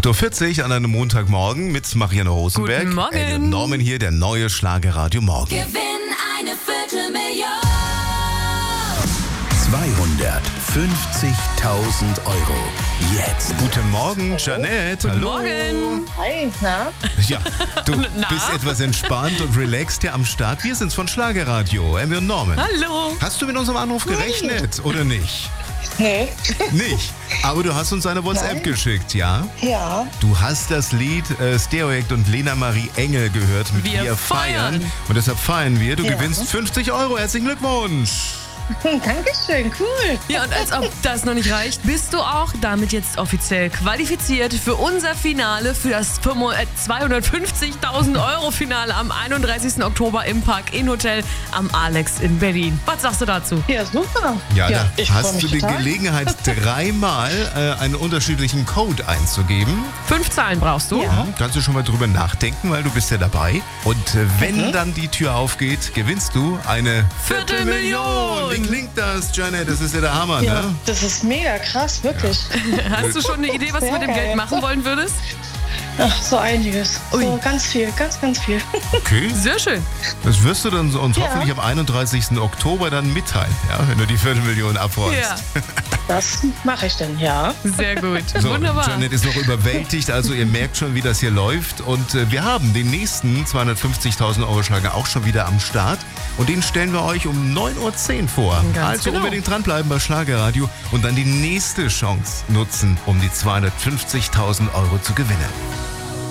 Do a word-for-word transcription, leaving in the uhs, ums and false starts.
acht Uhr vierzig an einem Montagmorgen mit Marianne Rosenberg. Guten Morgen. Elliot Norman hier, der neue Schlagerradio Morgen. Gewinn eine Viertelmillion. zweihundertfünfzigtausend Euro. Jetzt. Guten Morgen, Janette. Guten Hallo. Morgen. Hi, na? Ja, du Na? bist etwas entspannt und relaxed hier am Start. Wir sind's von Schlagerradio, Elliot Norman. Hallo. Hast du mit unserem Anruf gerechnet oder nicht? Nee. Nicht. Aber du hast uns eine WhatsApp Nein. geschickt, ja? Ja. Du hast das Lied äh, Stereoact und Lena Marie Engel gehört mit Wir Wir feiern. feiern. Und deshalb feiern wir. Du Ja. gewinnst fünfzig Euro. Herzlichen Glückwunsch. Dankeschön, cool. Ja, und als ob das noch nicht reicht, bist du auch damit jetzt offiziell qualifiziert für unser Finale, für das zweihundertfünfzigtausend Euro Finale am einunddreißigsten Oktober im Park Inn Hotel am Alex in Berlin. Was sagst du dazu? Ja, super. Ja, da ich freu hast mich du die total. Gelegenheit, dreimal äh, einen unterschiedlichen Code einzugeben. Fünf Zahlen brauchst du. Ja. Kannst du schon mal drüber nachdenken, weil du bist ja dabei. Und äh, wenn Mhm. dann die Tür aufgeht, gewinnst du eine Viertelmillion. Wie klingt das, Janet? Das ist ja der Hammer, Ja, ne? das ist mega krass, wirklich. Hast du schon eine Idee, was du mit dem Sehr Geld geil. machen wollen würdest? Ach, so einiges. Ui. So ganz viel, ganz, ganz viel. Okay. Sehr schön. Das wirst du dann uns Ja. hoffentlich am einunddreißigsten Oktober dann mitteilen, ja, wenn du die Viertelmillion abräumst. Ja, Das mache ich denn, ja. sehr gut. So, Wunderbar. Janet ist noch überwältigt, also ihr merkt schon, wie das hier läuft. Und äh, wir haben den nächsten zweihundertfünfzigtausend Euro Schlager auch schon wieder am Start. Und den stellen wir euch um neun Uhr zehn vor. Ganz also genau. unbedingt dranbleiben bei Schlagerradio und dann die nächste Chance nutzen, um die zweihundertfünfzigtausend Euro zu gewinnen.